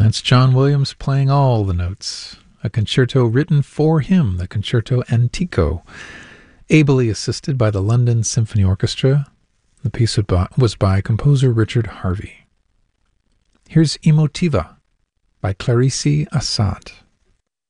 That's John Williams playing all the notes. A concerto written for him, the Concerto Antico, ably assisted by the London Symphony Orchestra. The piece was by composer Richard Harvey. Here's Emotiva by Clarice Assad.